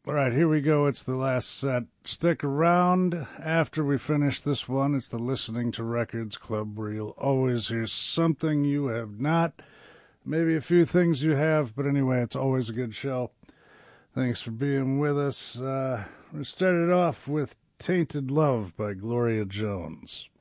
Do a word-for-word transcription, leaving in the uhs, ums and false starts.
All right, here we go. It's the last set. Stick around after we finish this one. It's the Listening to Records Club, where you'll always hear something you have not, maybe a few things you have, but anyway, it's always a good show. Thanks for being with us. Uh, we started off with Tainted Love by Gloria Jones.